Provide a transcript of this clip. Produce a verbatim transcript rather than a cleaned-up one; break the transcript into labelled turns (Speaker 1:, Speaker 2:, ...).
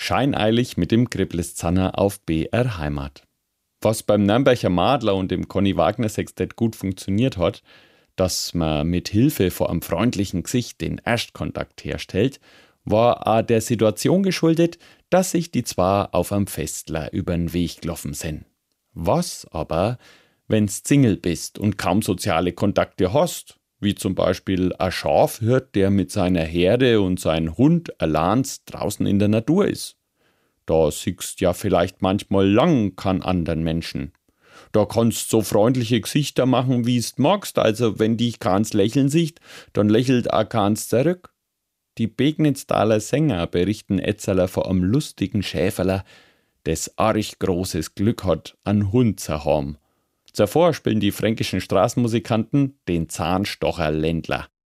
Speaker 1: scheineilig mit dem Kribleszanner auf B R Heimat. Was beim Nürnberger Madler und dem Conny Wagner Sextett gut funktioniert hat, dass man mit Hilfe vor einem freundlichen Gesicht den Erstkontakt herstellt, war auch der Situation geschuldet, dass sich die zwei auf am Festler übern Weg gelaufen sind. Was aber, wenn's Single bist und kaum soziale Kontakte hast, wie zum Beispiel ein Schafhirt, der mit seiner Herde und seinem Hund allein draußen in der Natur ist? Da siehst ja vielleicht manchmal lang keinen anderen Menschen. Da kannst so freundliche Gesichter machen, wie's magst, also wenn dich keins lächeln sieht, dann lächelt auch keins zurück. Die Begnitzdaler Sänger berichten etzeler von einem lustigen Schäferler, das arg großes Glück hat, einen Hund zu haben. Zuvor spielen die fränkischen Straßenmusikanten den Zahnstocher Ländler.